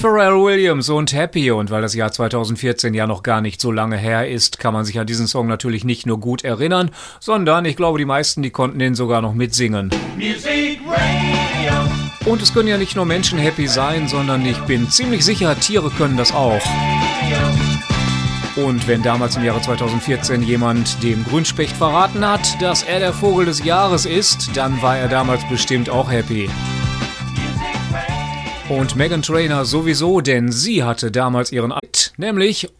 Pharrell Williams und Happy, und weil das Jahr 2014 ja noch gar nicht so lange her ist, kann man sich an diesen Song natürlich nicht nur gut erinnern, sondern ich glaube, die meisten, die konnten den sogar noch mitsingen. Music Radio. Und es können ja nicht nur Menschen happy sein, sondern ich bin ziemlich sicher, Tiere können das auch. Und wenn damals im Jahre 2014 jemand dem Grünspecht verraten hat, dass er der Vogel des Jahres ist, dann war er damals bestimmt auch happy. Und Meghan Trainor sowieso, denn sie hatte damals ihren nämlich